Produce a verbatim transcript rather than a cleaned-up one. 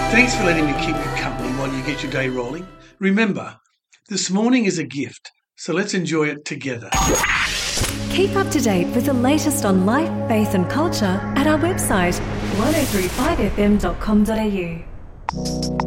Thanks for letting me keep you company while you get your day rolling. Remember, this morning is a gift, so let's enjoy it together. Keep up to date with the latest on life, faith and culture at our website one oh three five f m dot com dot a u.